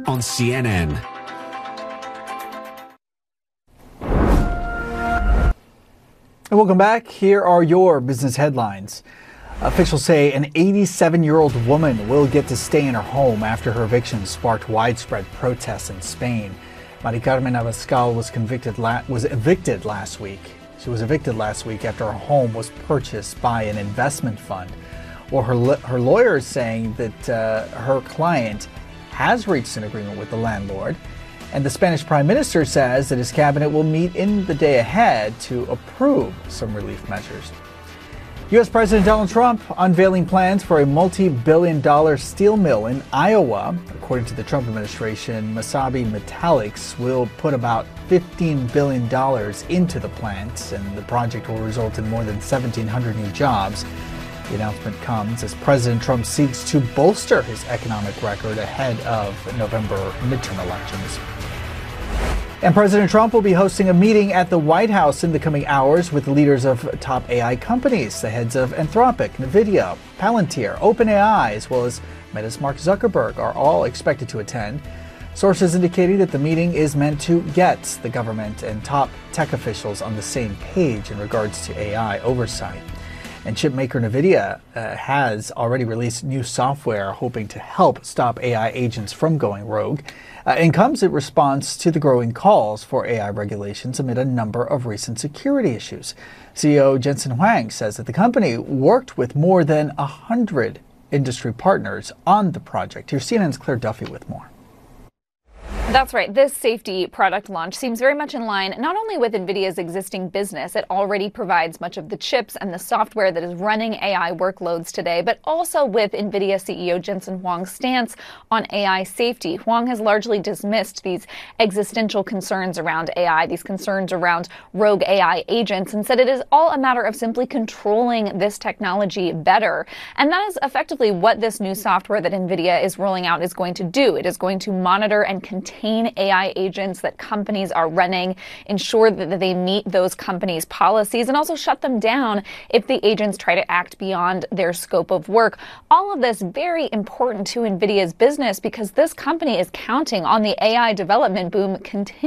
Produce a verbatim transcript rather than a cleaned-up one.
on C N N. And welcome back. Here are your business headlines. Officials say an eighty-seven-year-old woman will get to stay in her home after her eviction sparked widespread protests in Spain. Mari Carmen Abascal was convicted la- was evicted last week. She was evicted last week after her home was purchased by an investment fund. Well, her li- her lawyer is saying that uh, her client has reached an agreement with the landlord, and the Spanish Prime Minister says that his cabinet will meet in the day ahead to approve some relief measures. U S President Donald Trump unveiling plans for a multi-billion dollar steel mill in Iowa. According to the Trump administration, Mesabi Metallics will put about fifteen billion dollars into the plant, and the project will result in more than seventeen hundred new jobs. The announcement comes as President Trump seeks to bolster his economic record ahead of November midterm elections. And President Trump will be hosting a meeting at the White House in the coming hours with leaders of top A I companies. The heads of Anthropic, NVIDIA, Palantir, OpenAI, as well as Meta's Mark Zuckerberg are all expected to attend. Sources indicating that the meeting is meant to get the government and top tech officials on the same page in regards to A I oversight. And chipmaker NVIDIA uh, has already released new software hoping to help stop A I agents from going rogue. Uh, and comes in response to the growing calls for A I regulations amid a number of recent security issues. C E O Jensen Huang says that the company worked with more than one hundred industry partners on the project. Here's C N N's Claire Duffy with more. That's right. This safety product launch seems very much in line not only with NVIDIA's existing business, it already provides much of the chips and the software that is running A I workloads today, but also with NVIDIA C E O Jensen Huang's stance on A I safety. Huang has largely dismissed these existential concerns around A I, these concerns around rogue A I agents, and said it is all a matter of simply controlling this technology better. And that is effectively what this new software that NVIDIA is rolling out is going to do. It is going to monitor and contain A I agents that companies are running, ensure that they meet those companies' policies, and also shut them down if the agents try to act beyond their scope of work. All of this very important to NVIDIA's business because this company is counting on the A I development boom continuing.